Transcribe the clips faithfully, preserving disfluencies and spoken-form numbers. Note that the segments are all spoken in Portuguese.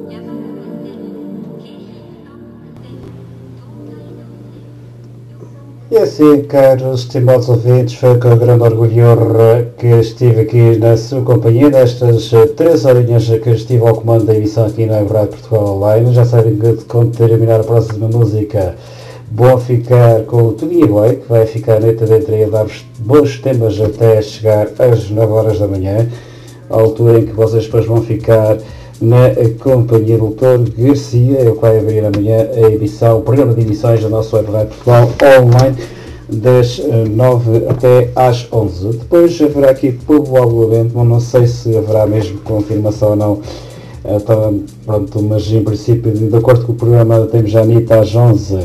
E assim, caros estimados ouvintes, foi com grande orgulho e honra que estive aqui na sua companhia nestas três horinhas que estive ao comando da emissão aqui na Rádio Portugal Online. Já sabem que quando terminar a próxima música vou ficar com o Tuguinha Boy, que vai ficar noite dentro e a dar-vos bons temas até chegar às nove horas da manhã, à altura em que vocês depois vão ficar na companhia do doutor Garcia, ele vai abrir amanhã a emissão, o programa de emissões da nossa web Rádio Portugal Online, das nove até às onze. Depois haverá aqui provavelmente, mas não sei se haverá mesmo confirmação ou não, então, pronto, mas em princípio, de acordo com o programa, temos a Anitta às onze,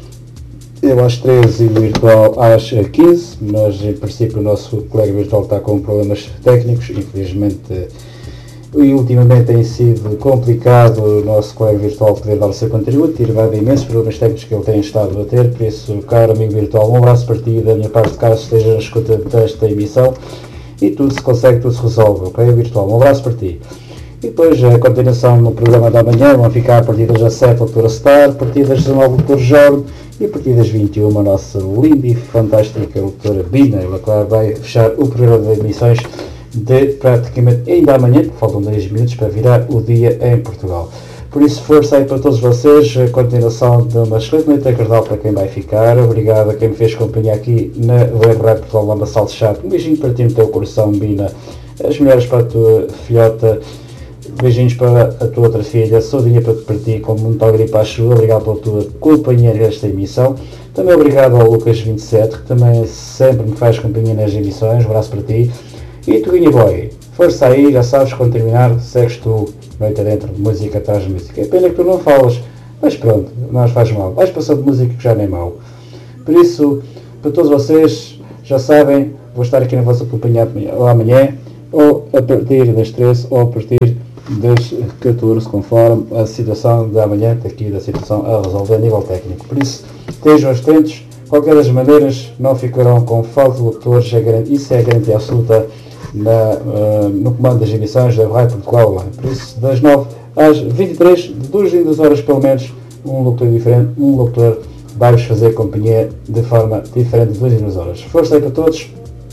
eu às treze e o virtual às quinze, mas em princípio o nosso colega virtual está com problemas técnicos, infelizmente. E ultimamente tem sido complicado o nosso colega virtual poder dar o seu contributo, e levado a imensos problemas técnicos que ele tem estado a ter. Por isso, caro amigo virtual, um abraço para ti, da minha parte, caso esteja na escuta desta emissão, e tudo se consegue, tudo se resolve, ok, virtual? Um abraço para ti. E depois, a continuação no programa da manhã, vão ficar a partir das dezessete, a doutora Star, a partir das dezanove, o doutor Jorge, e a partir das vinte e uma, a nossa linda e fantástica doutora Bina. Ela, claro, vai fechar o programa de emissões de praticamente ainda amanhã, porque faltam dez minutos para virar o dia em Portugal. Por isso, força aí para todos vocês, a continuação de uma excelente noite agradar para quem vai ficar. Obrigado a quem me fez companhia aqui na Web Rádio Portugal Lamaçal de Chato. Um beijinho para ti no teu coração, Bina. As melhores para a tua filhota. Beijinhos para a tua outra filha. Saudinha para, para ti, com muita alegria para a chuva. Obrigado pela tua companhia nesta emissão. Também obrigado ao Lucas vinte e sete, que também sempre me faz companhia nas emissões. Um abraço para ti. E Tuguinha Boy, força aí, já sabes, quando terminar, segues tu, noite adentro, música atrás de música. É pena que tu não falas, mas pronto, não nos faz mal. Vais passando de música que já nem mal. Por isso, para todos vocês, já sabem, vou estar aqui na vossa companhia amanhã, ou a partir das treze, ou a partir das catorze, conforme a situação da manhã, aqui da situação a resolver a nível técnico. Por isso, estejam atentos, de qualquer das maneiras, não ficarão com falta de locutores, isso é a garantia absoluta. Na, uh, no comando das emissões da Rádio Portugal Online. Por isso, das nove às vinte e três, de duas em duas horas pelo menos, um locutor diferente, um locutor vai-vos fazer companhia de forma diferente de duas em duas horas. Força aí para todos,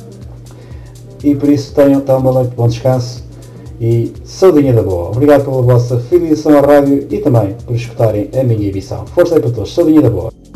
e por isso tenham, tenham uma noite de bom descanso e saudinha da boa. Obrigado pela vossa filiação à rádio e também por escutarem a minha emissão. Força aí para todos, saudinha da boa.